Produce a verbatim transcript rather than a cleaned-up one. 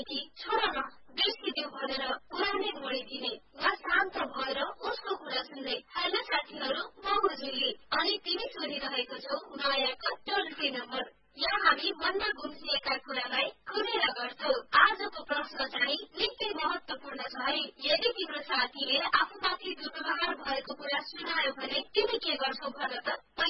कि छोड न बिर्सिदेऊ भनेर पुरानै मोडिदिने वा शान्त भएर उसको कुरा सुन्दै। हेलो साथीहरू, म हो जुली अनि तिमी सुनिरहेको छौ नयाँको टोल फ्री नम्बर। यहाँ हामी मनमा गुम्सिएका कुरालाई खुलेर गर्छौ। आजको प्रश्न चाहिँ निकै महत्वपूर्ण छ है। यदि तिम्रो साथीले आफूमाथि दुर्व्यवहार भएको कुरा सुनायो भने तिमी के गर्छौ भन त?